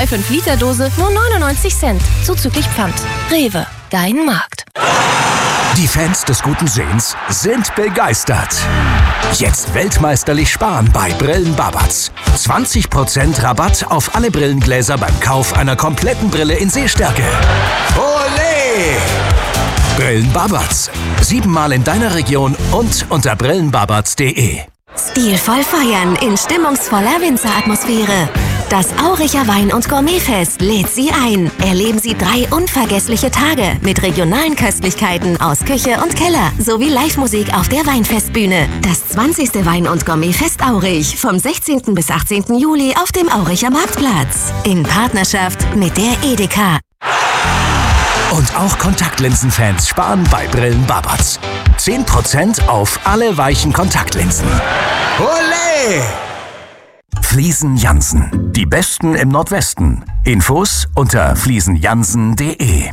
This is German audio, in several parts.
bei 5-Liter-Dose nur 99 Cent, zuzüglich Pfand. Rewe, dein Markt. Die Fans des guten Sehens sind begeistert. Jetzt weltmeisterlich sparen bei Brillen Babatz. 20% Rabatt auf alle Brillengläser beim Kauf einer kompletten Brille in Sehstärke. Olé! Brillen Babatz. 7-mal in deiner Region und unter brillenbabatz.de. Stilvoll feiern in stimmungsvoller Winzeratmosphäre. Das Auricher Wein- und Gourmetfest lädt Sie ein. Erleben Sie 3 unvergessliche Tage mit regionalen Köstlichkeiten aus Küche und Keller sowie Live-Musik auf der Weinfestbühne. Das 20. Wein- und Gourmetfest Aurich vom 16. bis 18. Juli auf dem Auricher Marktplatz. In Partnerschaft mit der Edeka. Und auch Kontaktlinsenfans sparen bei Brillen Babatz. 10% auf alle weichen Kontaktlinsen. Olé! Fliesen Jansen. Die Besten im Nordwesten. Infos unter fliesenjansen.de.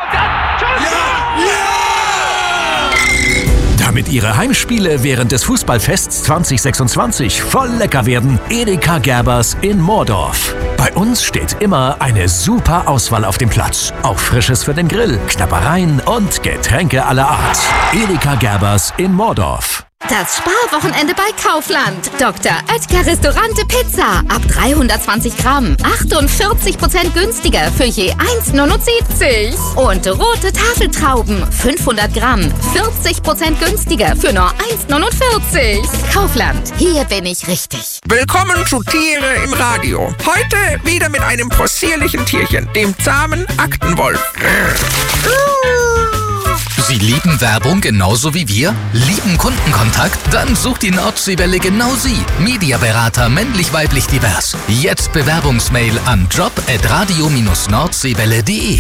Damit Ihre Heimspiele während des Fußballfests 2026 voll lecker werden, Edeka Gerbers in Moordorf. Bei uns steht immer eine super Auswahl auf dem Platz. Auch Frisches für den Grill, Knabbereien und Getränke aller Art. Edeka Gerbers in Moordorf. Das Sparwochenende bei Kaufland. Dr. Oetker Restaurante Pizza. Ab 320 Gramm. 48% günstiger für je 1,79. Und rote Tafeltrauben. 500 Gramm. 40% günstiger für nur 1,49. Kaufland. Hier bin ich richtig. Willkommen zu Tiere im Radio. Heute wieder mit einem possierlichen Tierchen, dem zahmen Aktenwolf. Sie lieben Werbung genauso wie wir? Lieben Kundenkontakt? Dann sucht die Nordseewelle genau Sie. Mediaberater männlich-weiblich divers. Jetzt Bewerbungsmail an job@radio-nordseewelle.de.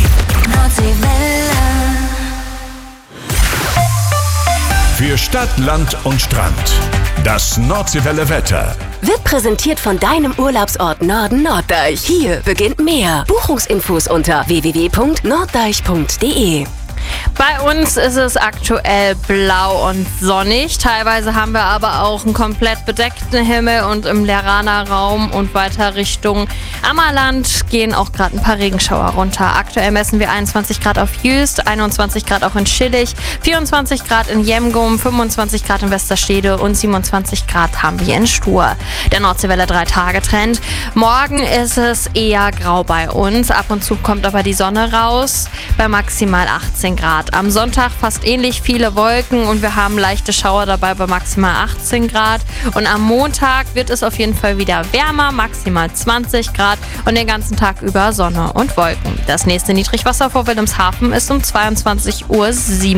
Für Stadt, Land und Strand. Das Nordseewelle Wetter. Wird präsentiert von deinem Urlaubsort Norden Norddeich. Hier beginnt mehr. Buchungsinfos unter www.norddeich.de. Bei uns ist es aktuell blau und sonnig. Teilweise haben wir aber auch einen komplett bedeckten Himmel und im Leraner Raum und weiter Richtung Ammerland gehen auch gerade ein paar Regenschauer runter. Aktuell messen wir 21 Grad auf Jüst, 21 Grad auch in Schillig, 24 Grad in Jemgum, 25 Grad in Westerstede und 27 Grad haben wir in Stur. Der Nordseewelle 3-Tage-Trend. Morgen ist es eher grau bei uns. Ab und zu kommt aber die Sonne raus bei maximal 18 Grad. Am Sonntag fast ähnlich viele Wolken und wir haben leichte Schauer dabei bei maximal 18 Grad. Und am Montag wird es auf jeden Fall wieder wärmer, maximal 20 Grad und den ganzen Tag über Sonne und Wolken. Das nächste Niedrigwasser vor Wilhelmshaven ist um 22:27 Uhr.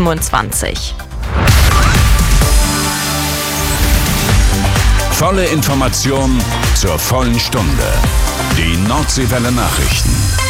Volle Information zur vollen Stunde. Die Nordseewelle Nachrichten.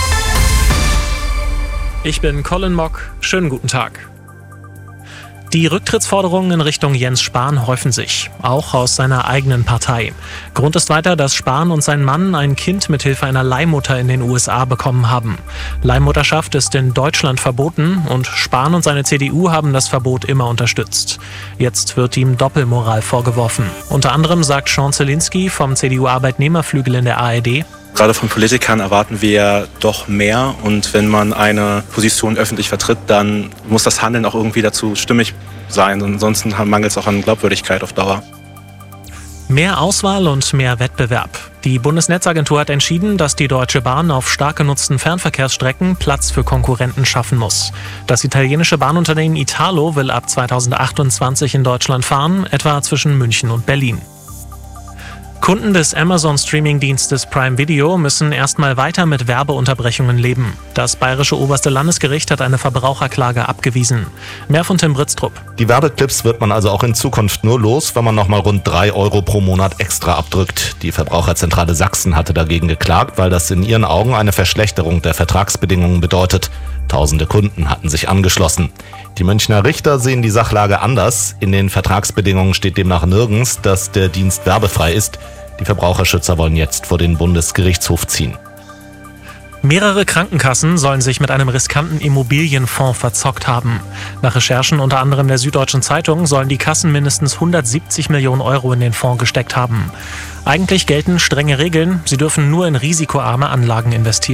Ich bin Colin Mock. Schönen guten Tag. Die Rücktrittsforderungen in Richtung Jens Spahn häufen sich, auch aus seiner eigenen Partei. Grund ist weiter, dass Spahn und sein Mann ein Kind mithilfe einer Leihmutter in den USA bekommen haben. Leihmutterschaft ist in Deutschland verboten und Spahn und seine CDU haben das Verbot immer unterstützt. Jetzt wird ihm Doppelmoral vorgeworfen. Unter anderem sagt Sean Zielinski vom CDU-Arbeitnehmerflügel in der ARD: Gerade von Politikern erwarten wir doch mehr und wenn man eine Position öffentlich vertritt, dann muss das Handeln auch irgendwie dazu stimmig sein. Ansonsten mangelt es auch an Glaubwürdigkeit auf Dauer. Mehr Auswahl und mehr Wettbewerb. Die Bundesnetzagentur hat entschieden, dass die Deutsche Bahn auf stark genutzten Fernverkehrsstrecken Platz für Konkurrenten schaffen muss. Das italienische Bahnunternehmen Italo will ab 2028 in Deutschland fahren, etwa zwischen München und Berlin. Kunden des Amazon-Streaming-Dienstes Prime Video müssen erstmal weiter mit Werbeunterbrechungen leben. Das bayerische oberste Landesgericht hat eine Verbraucherklage abgewiesen. Mehr von Tim Britztrup. Die Werbeclips wird man also auch in Zukunft nur los, wenn man nochmal rund 3 € pro Monat extra abdrückt. Die Verbraucherzentrale Sachsen hatte dagegen geklagt, weil das in ihren Augen eine Verschlechterung der Vertragsbedingungen bedeutet. Tausende Kunden hatten sich angeschlossen. Die Münchner Richter sehen die Sachlage anders. In den Vertragsbedingungen steht demnach nirgends, dass der Dienst werbefrei ist. Die Verbraucherschützer wollen jetzt vor den Bundesgerichtshof ziehen. Mehrere Krankenkassen sollen sich mit einem riskanten Immobilienfonds verzockt haben. Nach Recherchen unter anderem der Süddeutschen Zeitung sollen die Kassen mindestens 170 Millionen € in den Fonds gesteckt haben. Eigentlich gelten strenge Regeln, sie dürfen nur in risikoarme Anlagen investieren.